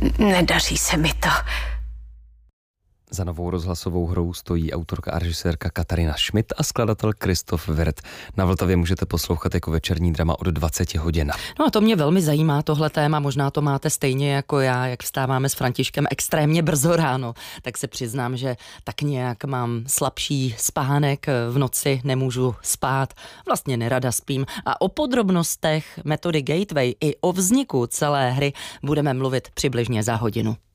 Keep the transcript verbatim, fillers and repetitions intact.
Nedaří se mi to. Za novou rozhlasovou hrou stojí autorka a režisérka Katarina Schmidt a skladatel Kristof Wirth. Na Vltavě můžete poslouchat jako večerní drama od dvacet hodin. No a to mě velmi zajímá, tohle téma, možná to máte stejně jako já, jak vstáváme s Františkem extrémně brzo ráno, tak se přiznám, že tak nějak mám slabší spánek, v noci nemůžu spát, vlastně nerada spím a o podrobnostech metody Gateway i o vzniku celé hry budeme mluvit přibližně za hodinu.